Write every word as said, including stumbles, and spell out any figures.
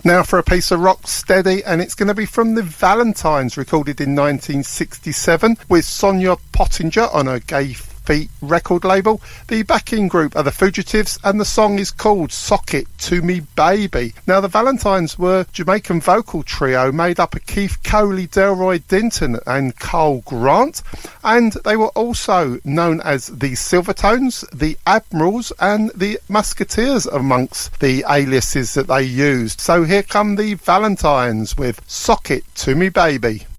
Now for a piece of rock steady, and it's going to be from the Valentines, recorded in nineteen sixty-seven with Sonia Pottinger on her Gay Feet record label. The backing group are the Fugitives, and the song is called Sock It To Me Baby. Now the Valentines were a Jamaican vocal trio made up of Keith Coley, Delroy Dinton and Carl Grant, and they were also known as the Silvertones, the Admirals and the Musketeers amongst the aliases that they used. So here come the Valentines with Sock It To Me Baby.